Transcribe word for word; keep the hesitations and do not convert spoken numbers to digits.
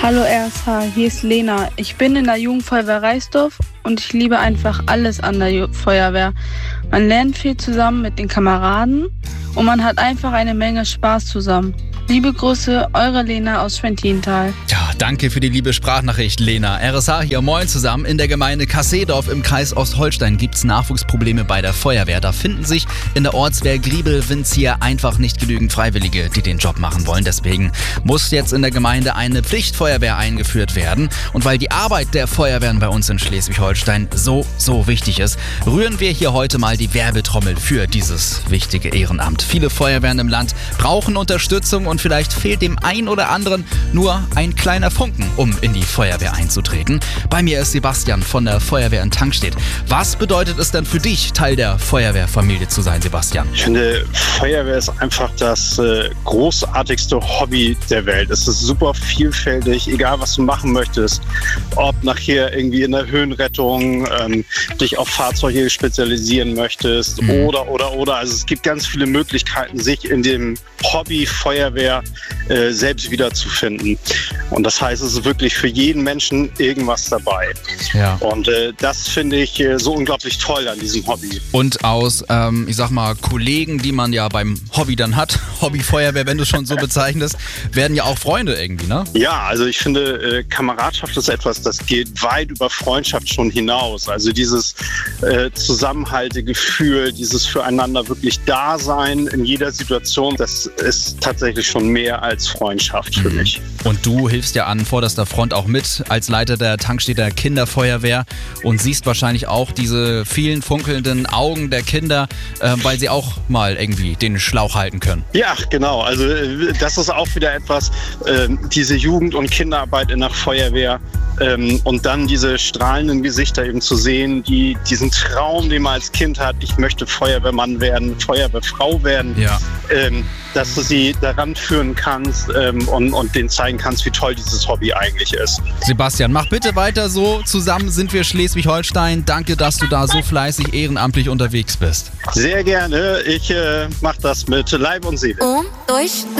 Hallo R S H, hier ist Lena. Ich bin in der Jugendfeuerwehr Reisdorf und ich liebe einfach alles an der Ju- Feuerwehr. Man lernt viel zusammen mit den Kameraden und man hat einfach eine Menge Spaß zusammen. Liebe Grüße, eure Lena aus Schwentintal. Ja, danke für die liebe Sprachnachricht, Lena. R S H hier, moin zusammen. In der Gemeinde Kasseedorf im Kreis Ostholstein gibt's Nachwuchsprobleme bei der Feuerwehr. Da finden sich in der Ortswehr Griebel-Winzia einfach nicht genügend Freiwillige, die den Job machen wollen. Deswegen muss jetzt in der Gemeinde eine Pflichtfeuerwehr eingeführt werden. Und weil die Arbeit der Feuerwehren bei uns in Schleswig-Holstein so, so wichtig ist, rühren wir hier heute mal die Werbetrommel für dieses wichtige Ehrenamt. Viele Feuerwehren im Land brauchen Unterstützung und vielleicht fehlt dem einen oder anderen nur ein kleiner Funken, um in die Feuerwehr einzutreten. Bei mir ist Sebastian von der Feuerwehr in Tankstedt. Was bedeutet es denn für dich, Teil der Feuerwehrfamilie zu sein, Sebastian? Ich finde, Feuerwehr ist einfach das äh, großartigste Hobby der Welt. Es ist super vielfältig, egal was du machen möchtest. Ob nachher irgendwie in der Höhenrettung ähm, dich auf Fahrzeuge spezialisieren möchtest mhm. oder, oder, oder. Also es gibt ganz viele Möglichkeiten, sich in dem Hobby Feuerwehr äh, selbst wiederzufinden. Und das heißt, es ist wirklich für jeden Menschen irgendwas dabei. Ja. Und äh, das finde ich äh, so unglaublich toll an diesem Hobby. Und aus, ähm, ich sag mal, Kollegen, die man ja beim Hobby dann hat, Hobbyfeuerwehr, wenn du es schon so bezeichnest, werden ja auch Freunde irgendwie, ne? Ja, also ich finde, äh, Kameradschaft ist etwas, das geht weit über Freundschaft schon hinaus. Also dieses äh, Zusammenhaltegefühl, dieses Füreinander wirklich Dasein in jeder Situation, das ist tatsächlich schon mehr als Freundschaft für mhm. mich. Und du hilfst ja an vorderster Front auch mit als Leiter der Tankstädter Kinderfeuerwehr und siehst wahrscheinlich auch diese vielen funkelnden Augen der Kinder, äh, weil sie auch mal irgendwie den Schlauch halten können. Ja, genau. Also äh, das ist auch wieder etwas, äh, diese Jugend- und Kinderarbeit in der Feuerwehr. Ähm, und dann diese strahlenden Gesichter eben zu sehen, die diesen Traum, den man als Kind hat, ich möchte Feuerwehrmann werden, Feuerwehrfrau werden, ja. ähm, dass du sie daran führen kannst ähm, und, und denen zeigen kannst, wie toll dieses Hobby eigentlich ist. Sebastian, mach bitte weiter so. Zusammen sind wir Schleswig-Holstein. Danke, dass du da so fleißig ehrenamtlich unterwegs bist. Sehr gerne. Ich äh, mache das mit Leib und Seele. Um, dois,